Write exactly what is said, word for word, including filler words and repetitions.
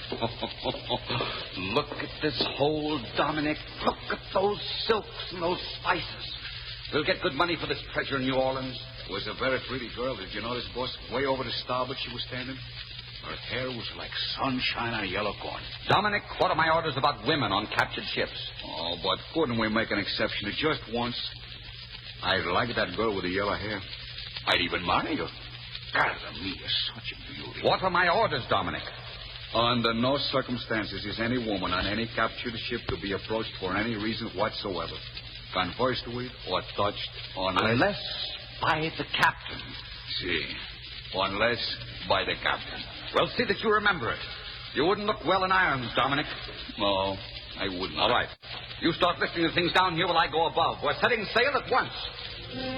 Look at this hole, Dominic. Look at those silks and those spices. We'll get good money for this treasure in New Orleans. It was a very pretty girl. Did you notice, boss? Way over the starboard she was standing. Her hair was like sunshine on a yellow corn. Dominic, what are my orders about women on captured ships? Oh, but couldn't we make an exception to just once? I like that girl with the yellow hair. I'd even marry her. God, Amelia, such a beauty. What are my orders, Dominic? Under no circumstances is any woman on any captured ship to be approached for any reason whatsoever. Conversed with or touched unless... Unless by the captain. See. Unless by the captain. Well, see that you remember it. You wouldn't look well in irons, Dominic. No, I wouldn't. All right. You start lifting the things down here while I go above. We're setting sail at once.